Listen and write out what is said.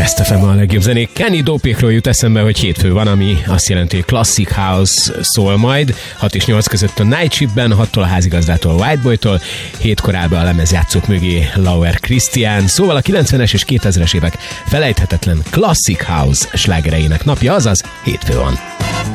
Best FM a legjobb zenék. Kenny Dopékról jut eszembe, hogy hétfő van, ami azt jelenti, hogy Classic House szól majd. 6 és 8 között a Night Shiftben, 6-tól a házigazdától, Whiteboytól, 7-kor áll be a lemezjátszók mögé Lauer Christian. Szóval a 90-es és 2000-es évek felejthetetlen Classic House slágereinek napja, azaz hétfő van.